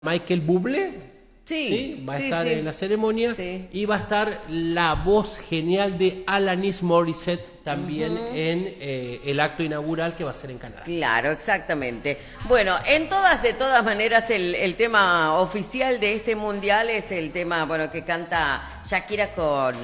Michael Bublé. Sí, Va a sí, estar sí. en la ceremonia, Sí. y va a estar la voz genial de Alanis Morissette también en el acto inaugural que va a ser en Canadá. Claro, exactamente. Bueno, de todas maneras, el tema oficial de este mundial es el tema, bueno, que canta Shakira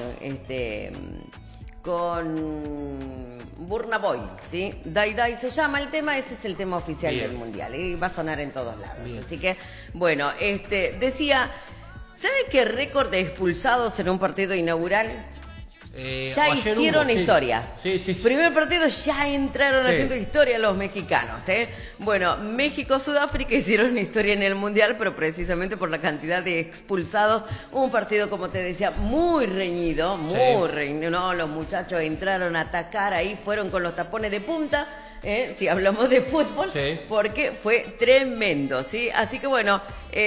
con Burna Boy, ¿sí? Dai Dai se llama el tema, ese es el tema oficial Bien. del mundial y va a sonar en todos lados. Bien. Así que, bueno, decía, ¿sabe qué récord de expulsados en un partido inaugural? Ya Ayer hicieron hubo, sí. historia. Sí. Primer partido ya entraron Sí. haciendo historia los mexicanos, ¿eh? Bueno, México-Sudáfrica hicieron historia en el Mundial, pero precisamente por la cantidad de expulsados. Un partido, como te decía, muy reñido, reñido. No, los muchachos entraron a atacar ahí, fueron con los tapones de punta, si hablamos de fútbol, Sí. porque fue tremendo, ¿sí? Así que bueno,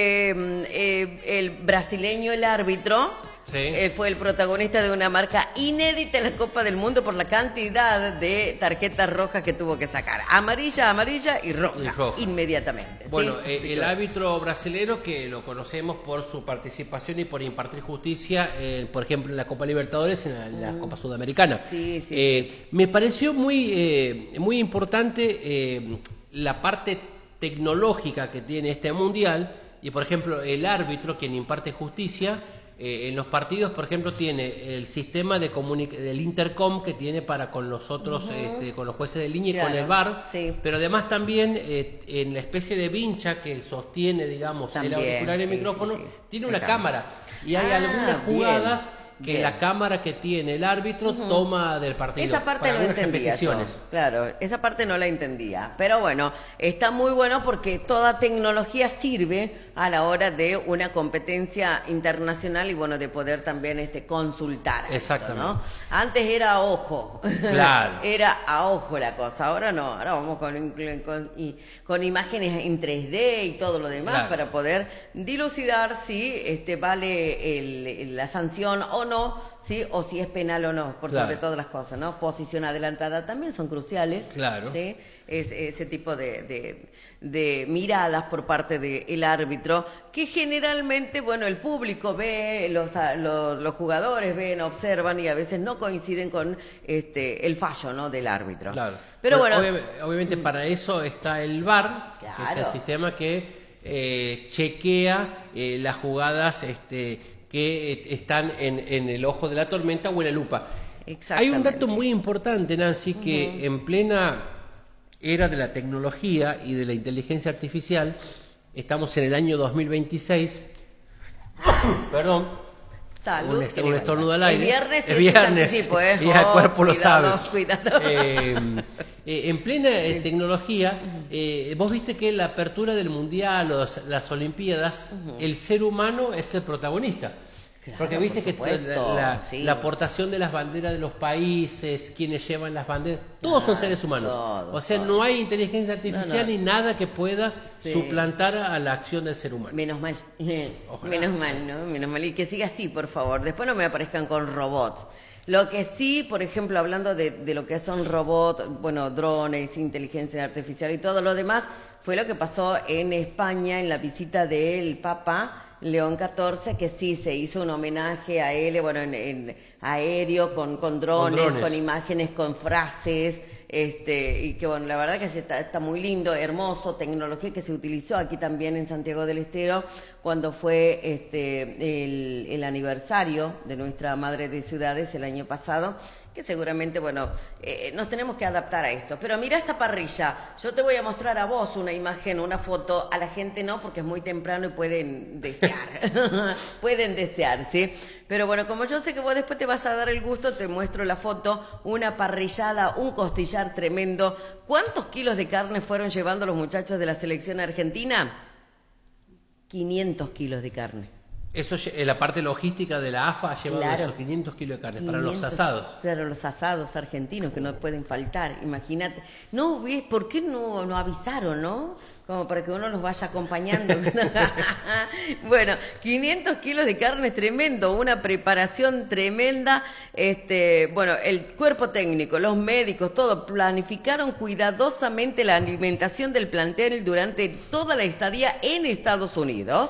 el brasileño, el árbitro, Sí. fue el protagonista de una marca inédita en la Copa del Mundo por la cantidad de tarjetas rojas que tuvo que sacar. Amarilla y roja. Y roja. Inmediatamente. Bueno, ¿sí? Así el que- árbitro brasilero, que lo conocemos por su participación y por impartir justicia, por ejemplo, en la Copa Libertadores, en la Copa Sudamericana. Sí. Me pareció muy importante la parte tecnológica que tiene este mundial, y por ejemplo, el árbitro, quien imparte justicia, en los partidos, por ejemplo, tiene el sistema del intercom que tiene para con los otros, con los jueces de línea y con Claro, el VAR, sí. pero además también en la especie de vincha que sostiene, digamos, el También, auricular y el sí, micrófono, sí. tiene una Está. cámara, y hay Ah, algunas bien, jugadas que bien. la cámara que tiene el árbitro toma del partido. Esa parte para no algunas entendía yo. repeticiones. Claro, esa parte no la entendía. Pero bueno, está muy bueno porque toda tecnología sirve a la hora de una competencia internacional y bueno, de poder también consultar. esto, Exactamente. ¿no? Antes era a ojo. Claro. Era a ojo la cosa. Ahora no, ahora vamos con imágenes en 3D y todo lo demás Claro. para poder dilucidar si vale la sanción o no, ¿sí? O si es penal o no, por Claro. sobre todas las cosas, ¿no? Posición adelantada también son cruciales. Claro. ¿sí? Ese tipo de miradas por parte del árbitro, que generalmente, bueno, el público ve, los jugadores ven, observan y a veces no coinciden con el fallo, ¿no? Del árbitro. Claro. Pero bueno, obviamente para eso está el VAR, que es Claro. el sistema que chequea las jugadas que están en el ojo de la tormenta o en la lupa. Hay Exactamente. un dato muy importante, Nancy, que en plena era de la tecnología y de la inteligencia artificial, estamos en el año 2026, perdón, salud. un estornudo al aire. El Es viernes, viernes, anticipo, y el cuerpo lo sabe. Cuidado. En plena tecnología, vos viste que la apertura del Mundial o las Olimpiadas, el ser humano es el protagonista. Claro, Porque viste por que supuesto, sí. la aportación de las banderas de los países, quienes llevan las banderas, todos son seres humanos. todos, o sea, todos. no hay inteligencia artificial No. ni nada que pueda Sí. suplantar a la acción del ser humano. Menos mal. Ojalá. Menos mal, ¿no? Menos mal. Y que siga así, por favor. Después no me aparezcan con robots. Lo que sí, por ejemplo, hablando de lo que son robots, bueno, drones, inteligencia artificial y todo lo demás, fue lo que pasó en España en la visita del Papa León XIV, que sí se hizo un homenaje a él, bueno, en aéreo, con drones, con imágenes, con frases, y que bueno, la verdad que está muy lindo, hermoso, tecnología que se utilizó aquí también en Santiago del Estero cuando fue el aniversario de nuestra Madre de Ciudades el año pasado, que seguramente, bueno, nos tenemos que adaptar a esto. Pero mira esta parrilla, yo te voy a mostrar a vos una imagen, una foto, a la gente no, porque es muy temprano y pueden desear, pueden desear, ¿sí? Pero bueno, como yo sé que vos después te vas a dar el gusto, te muestro la foto, una parrillada, un costillar tremendo. ¿Cuántos kilos de carne fueron llevando los muchachos de la selección argentina? 500 kilos de carne. Eso, la parte logística de la AFA ha llevado Claro. esos 500 kilos de carne 500, para los asados. Claro, los asados argentinos que no pueden faltar, imagínate. No, ¿por qué no avisaron, no? Como para que uno los vaya acompañando. Bueno, 500 kilos de carne es tremendo, una preparación tremenda. Bueno, el cuerpo técnico, los médicos, todo, planificaron cuidadosamente la alimentación del plantel durante toda la estadía en Estados Unidos.